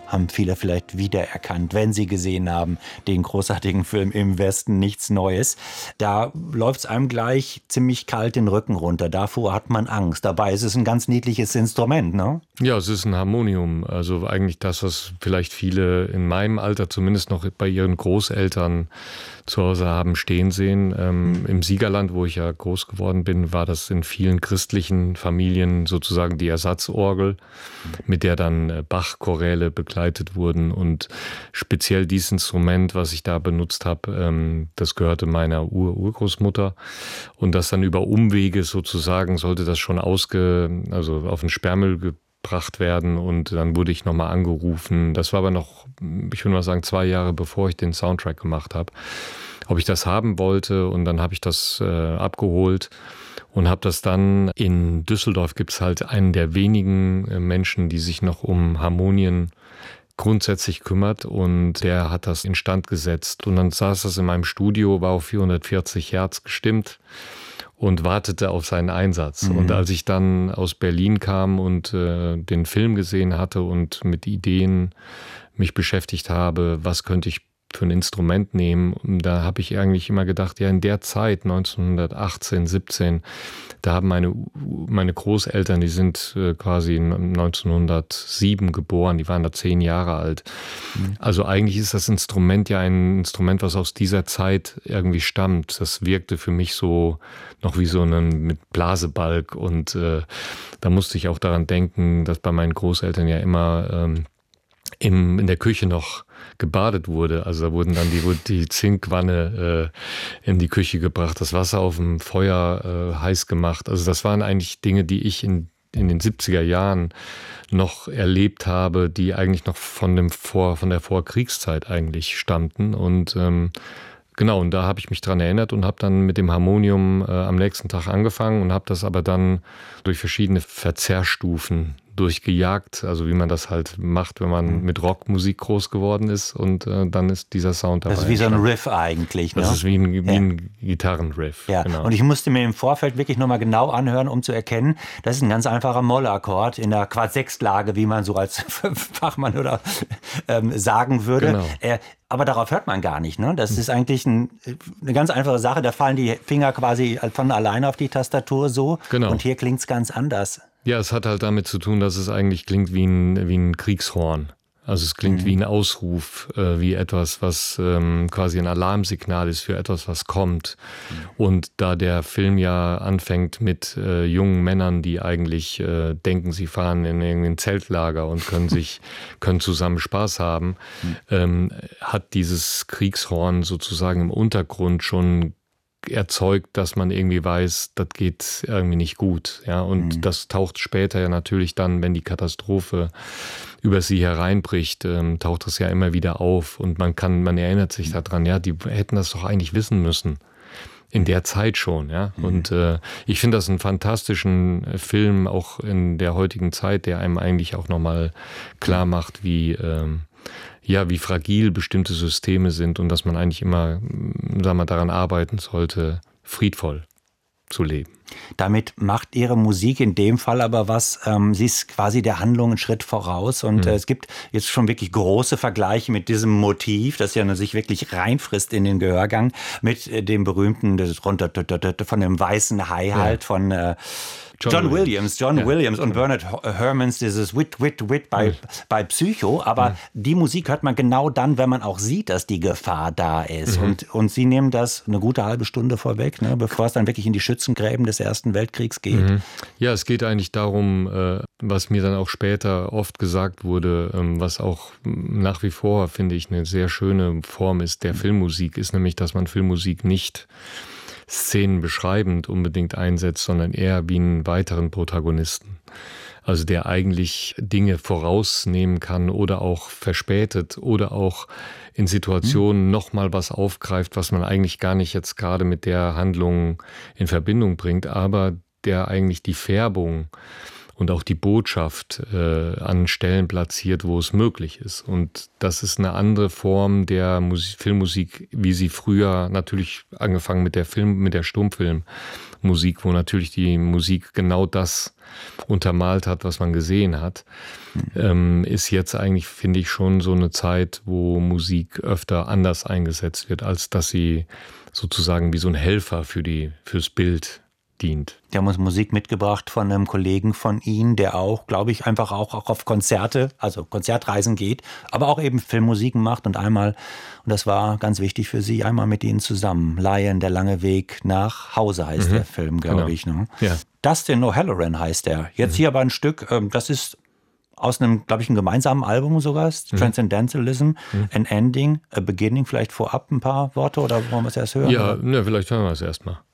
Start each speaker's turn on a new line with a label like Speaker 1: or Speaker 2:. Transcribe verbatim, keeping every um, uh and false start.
Speaker 1: haben viele vielleicht wiedererkannt, wenn sie gesehen haben, den großartigen Film Im Westen nichts Neues. Da läuft es einem gleich ziemlich kalt den Rücken runter. Davor hat man Angst. Dabei ist es ein ganz niedliches Instrument, ne?
Speaker 2: Ja, es ist ein Harmonium. Also eigentlich das, was vielleicht viele in meinem Alter zumindest noch bei ihren Großeltern zu Hause haben stehen sehen. Ähm, Im Siegerland, wo ich ja groß geworden bin, war das in vielen christlichen Familien sozusagen die Ersatzorgel, mit der dann Bach-Choräle begleitet wurden. Und speziell dieses Instrument, was ich da benutzt habe, ähm, das gehörte meiner Ur-Urgroßmutter. Und das dann über Umwege sozusagen sollte das schon ausge, also auf den Sperrmüll gebracht werden. Und dann wurde ich nochmal angerufen. Das war aber noch, ich würde mal sagen, zwei Jahre bevor ich den Soundtrack gemacht habe, ob ich das haben wollte. Und dann habe ich das äh, abgeholt und habe das dann in Düsseldorf, gibt es halt einen der wenigen äh, Menschen, die sich noch um Harmonien grundsätzlich kümmert, und der hat das instand gesetzt. Und dann saß das in meinem Studio, war auf vierhundertvierzig Hertz gestimmt und wartete auf seinen Einsatz. Mhm. Und als ich dann aus Berlin kam und äh, den Film gesehen hatte und mit Ideen mich beschäftigt habe, was könnte ich für ein Instrument nehmen, und da habe ich eigentlich immer gedacht, ja, in der Zeit, neunzehnhundertachtzehn, siebzehn, da haben meine, meine Großeltern, die sind äh, quasi neunzehnhundertsieben geboren, die waren da zehn Jahre alt. Mhm. Also eigentlich ist das Instrument ja ein Instrument, was aus dieser Zeit irgendwie stammt. Das wirkte für mich so noch wie so ein mit Blasebalg, und äh, da musste ich auch daran denken, dass bei meinen Großeltern ja immer ähm, im, in der Küche noch gebadet wurde. Also da wurden dann die, die Zinkwanne äh, in die Küche gebracht, das Wasser auf dem Feuer äh, heiß gemacht. Also das waren eigentlich Dinge, die ich in, in den siebziger Jahren noch erlebt habe, die eigentlich noch von, dem Vor, von der Vorkriegszeit eigentlich stammten. Und ähm, genau, und da habe ich mich dran erinnert und habe dann mit dem Harmonium äh, am nächsten Tag angefangen und habe das aber dann durch verschiedene Verzerrstufen durchgejagt, also wie man das halt macht, wenn man mit Rockmusik groß geworden ist, und äh, dann ist dieser Sound dabei.
Speaker 1: Das ist wie so ein Riff eigentlich, ne?
Speaker 2: Das ist wie ein, wie ja. ein Gitarrenriff.
Speaker 1: Ja,
Speaker 2: genau.
Speaker 1: Und ich musste mir im Vorfeld wirklich nochmal genau anhören, um zu erkennen, das ist ein ganz einfacher Mollakkord in der Quart-Sechst-Lage, wie man so als Fachmann oder ähm, sagen würde.
Speaker 2: Genau.
Speaker 1: Äh, aber darauf hört man gar nicht, ne? Das ist eigentlich ein, eine ganz einfache Sache, da fallen die Finger quasi von alleine auf die Tastatur so,
Speaker 2: genau.
Speaker 1: Und hier klingt's ganz anders.
Speaker 2: Ja, es hat halt damit zu tun, dass es eigentlich klingt wie ein, wie ein Kriegshorn. Also es klingt mhm. wie ein Ausruf, äh, wie etwas, was ähm, quasi ein Alarmsignal ist für etwas, was kommt. Mhm. Und da der Film ja anfängt mit äh, jungen Männern, die eigentlich äh, denken, sie fahren in irgendein Zeltlager und können sich können zusammen Spaß haben, mhm. ähm, hat dieses Kriegshorn sozusagen im Untergrund schon erzeugt, dass man irgendwie weiß, das geht irgendwie nicht gut. Ja? Und mhm. das taucht später ja natürlich dann, wenn die Katastrophe über sie hereinbricht, ähm, taucht das ja immer wieder auf. Und man kann, man erinnert sich daran, ja, die hätten das doch eigentlich wissen müssen. In der Zeit schon, ja. Mhm. Und äh, ich finde das einen fantastischen Film, auch in der heutigen Zeit, der einem eigentlich auch nochmal klar macht, wie ähm, ja, wie fragil bestimmte Systeme sind und dass man eigentlich immer, sagen wir, daran arbeiten sollte, friedvoll zu leben.
Speaker 1: Damit macht Ihre Musik in dem Fall aber was, ähm, sie ist quasi der Handlung einen Schritt voraus, und mhm. äh, es gibt jetzt schon wirklich große Vergleiche mit diesem Motiv, das ja sich wirklich reinfrisst in den Gehörgang, mit äh, dem berühmten, das runter von dem weißen Hai halt, ja. von äh, John, John Williams, Williams, John ja. Williams und Bernard Herrmanns, dieses Wit, Wit, Wit bei, ja. bei Psycho. Aber ja. die Musik hört man genau dann, wenn man auch sieht, dass die Gefahr da ist. Mhm. Und, und Sie nehmen das eine gute halbe Stunde vorweg, ne, bevor es dann wirklich in die Schützengräben des Ersten Weltkriegs geht.
Speaker 2: Mhm. Ja, es geht eigentlich darum, was mir dann auch später oft gesagt wurde, was auch nach wie vor, finde ich, eine sehr schöne Form ist der Filmmusik, ist nämlich, dass man Filmmusik nicht Szenen beschreibend unbedingt einsetzt, sondern eher wie einen weiteren Protagonisten. Also der eigentlich Dinge vorausnehmen kann oder auch verspätet oder auch in Situationen mhm. nochmal was aufgreift, was man eigentlich gar nicht jetzt gerade mit der Handlung in Verbindung bringt, aber der eigentlich die Färbung und auch die Botschaft äh, an Stellen platziert, wo es möglich ist. Und das ist eine andere Form der Musik, Filmmusik, wie sie früher natürlich angefangen mit der Film, mit der Stummfilm Musik, wo natürlich die Musik genau das untermalt hat, was man gesehen hat, mhm. ähm, ist jetzt eigentlich, finde ich, schon so eine Zeit, wo Musik öfter anders eingesetzt wird, als dass sie sozusagen wie so ein Helfer für die, fürs Bild dient.
Speaker 1: Die haben uns Musik mitgebracht von einem Kollegen von Ihnen, der auch, glaube ich, einfach auch, auch auf Konzerte, also Konzertreisen geht, aber auch eben Filmmusiken macht. Und einmal, und das war ganz wichtig für Sie, einmal mit Ihnen zusammen. Lion, der lange Weg nach Hause heißt mhm. der Film, glaube genau. ich. Ne? Ja. Dustin O'Halloran heißt er. Jetzt mhm. hier aber ein Stück, das ist aus einem, glaube ich, einem gemeinsamen Album sogar, mhm. Transcendentalism, mhm. An Ending, A Beginning, vielleicht vorab ein paar Worte oder wollen wir es erst hören?
Speaker 2: Ja, ne, vielleicht hören wir es erst mal.